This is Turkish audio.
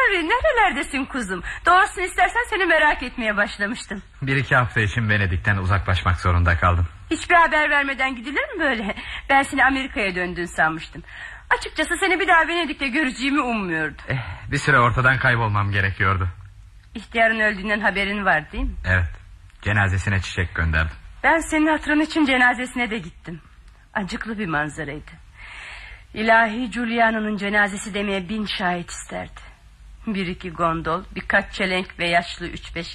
Henry, nerelerdesin kuzum? Doğrusunu istersen seni merak etmeye başlamıştım. 1-2 hafta için Venedik'ten uzaklaşmak zorunda kaldım. Hiçbir haber vermeden gidilir mi böyle? Ben seni Amerika'ya döndün sanmıştım. Açıkçası seni bir daha Venedik'te göreceğimi ummuyordum. Bir süre ortadan kaybolmam gerekiyordu. İhtiyarın öldüğünden haberin var değil mi? Evet, cenazesine çiçek gönderdim. Ben senin hatırın için cenazesine de gittim. Acıklı bir manzaraydı. İlahi Giuliano'nun cenazesi demeye 1000 şahit isterdi. 1-2 gondol, birkaç çelenk ve yaşlı 3-5